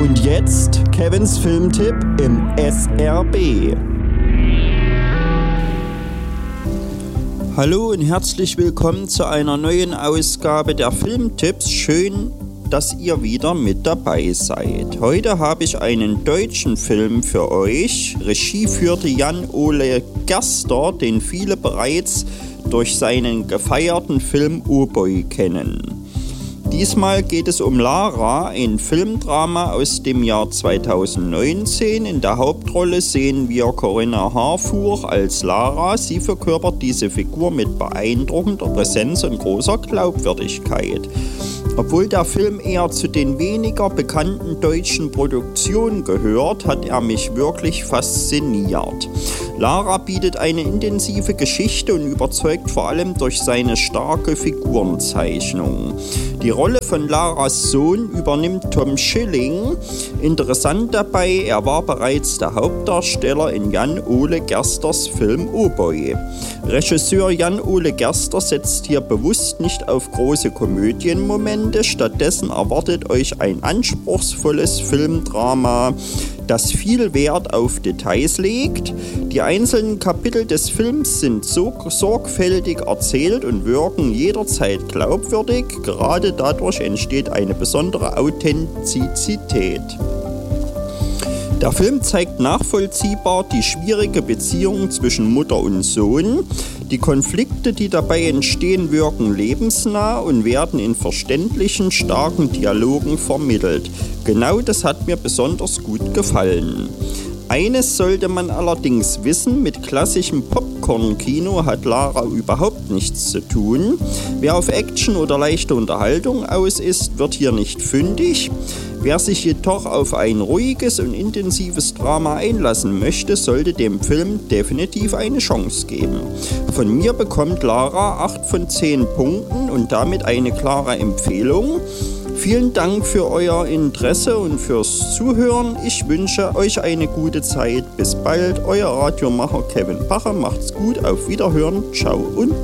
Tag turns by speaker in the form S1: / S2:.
S1: Und jetzt Kevins Filmtipp im SRB. Hallo und herzlich willkommen zu einer neuen Ausgabe der Filmtipps. Schön, dass ihr wieder mit dabei seid. Heute habe ich einen deutschen Film für euch. Regie führte Jan-Ole Gerster, den viele bereits durch seinen gefeierten Film Oh-Boy kennen. Diesmal geht es um Lara, ein Filmdrama aus dem Jahr 2019. In der Hauptrolle sehen wir Corinna Harfouch als Lara. Sie verkörpert diese Figur mit beeindruckender Präsenz und großer Glaubwürdigkeit. Obwohl der Film eher zu den weniger bekannten deutschen Produktionen gehört, hat er mich wirklich fasziniert. Lara bietet eine intensive Geschichte und überzeugt vor allem durch seine starke Figurenzeichnung. Die Rolle von Laras Sohn übernimmt Tom Schilling. Interessant dabei, er war bereits der Hauptdarsteller in Jan-Ole Gersters Film Oh-Boy. Regisseur Jan-Ole Gerster setzt hier bewusst nicht auf große Komödienmomente, stattdessen erwartet euch ein anspruchsvolles Filmdrama, das viel Wert auf Details legt. Die einzelnen Kapitel des Films sind so sorgfältig erzählt und wirken jederzeit glaubwürdig. Gerade dadurch entsteht eine besondere Authentizität. Der Film zeigt nachvollziehbar die schwierige Beziehung zwischen Mutter und Sohn. Die Konflikte, die dabei entstehen, wirken lebensnah und werden in verständlichen, starken Dialogen vermittelt. Genau das hat mir besonders gut gefallen. Eines sollte man allerdings wissen, mit klassischem Popcorn-Kino hat Lara überhaupt nichts zu tun. Wer auf Action oder leichte Unterhaltung aus ist, wird hier nicht fündig. Wer sich jedoch auf ein ruhiges und intensives Drama einlassen möchte, sollte dem Film definitiv eine Chance geben. Von mir bekommt Lara 8 von 10 Punkten und damit eine klare Empfehlung. Vielen Dank für euer Interesse und fürs Zuhören. Ich wünsche euch eine gute Zeit. Bis bald, euer Radiomacher Kevin Pache. Macht's gut, auf Wiederhören, ciao und